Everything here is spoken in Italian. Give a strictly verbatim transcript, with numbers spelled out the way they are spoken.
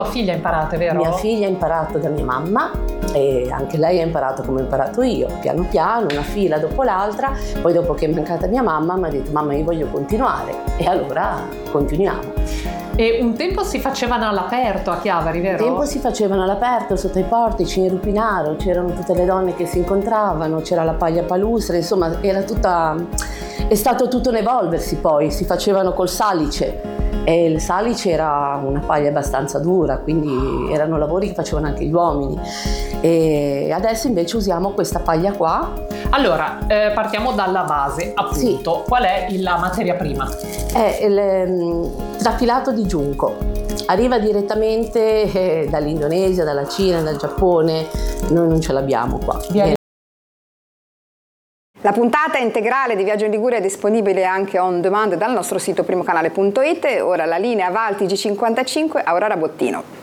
Tua figlia ha imparato, è vero? Mia figlia ha imparato da mia mamma e anche lei ha imparato come ho imparato io, piano piano, una fila dopo l'altra. Poi dopo che è mancata mia mamma mi ha detto: mamma, io voglio continuare, e allora continuiamo. E un tempo si facevano all'aperto a Chiavari, vero? Un tempo si facevano all'aperto sotto i portici in Rupinaro, c'erano tutte le donne che si incontravano, c'era la paglia palustre, insomma era tutta, è stato tutto un evolversi. Poi si facevano col salice e il salice era una paglia abbastanza dura, quindi erano lavori che facevano anche gli uomini, e adesso invece usiamo questa paglia qua. Allora, eh, partiamo dalla base, appunto. Sì. Qual è la materia prima? È il um, trafilato di giunco. Arriva direttamente eh, dall'Indonesia, dalla Cina, dal Giappone. Noi non ce l'abbiamo qua. Viene. La puntata integrale di Viaggio in Liguria è disponibile anche on demand dal nostro sito primocanale punto it. Ora la linea va al T G cinquantacinque, Aurora Bottino.